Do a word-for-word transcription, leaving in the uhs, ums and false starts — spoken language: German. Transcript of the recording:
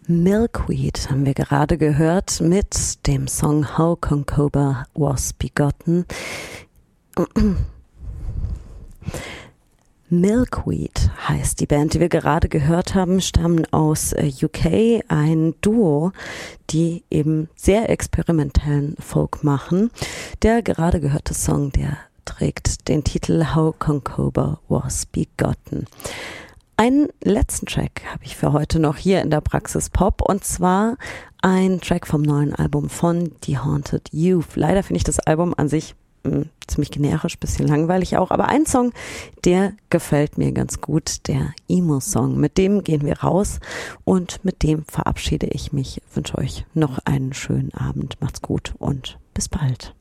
Milkweed haben wir gerade gehört mit dem Song How Concobar Was Begotten. Milkweed heißt die Band, die wir gerade gehört haben, stammen aus U K, ein Duo, die eben sehr experimentellen Folk machen. Der gerade gehörte Song, der trägt den Titel How Concobar Was Begotten. Einen letzten Track habe ich für heute noch hier in der Praxis Pop, und zwar ein Track vom neuen Album von The Haunted Youth. Leider finde ich das Album an sich mh, ziemlich generisch, bisschen langweilig auch, aber ein Song, der gefällt mir ganz gut, der Emo-Song. Mit dem gehen wir raus und mit dem verabschiede ich mich. Ich wünsche euch noch einen schönen Abend. Macht's gut und bis bald.